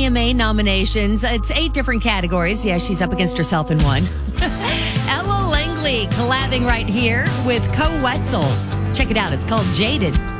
AMA nominations. It's 8 different categories. Yeah, she's up against herself in one. Ella Langley collabing right here with Co Wetzel. Check it out. It's called Jaded.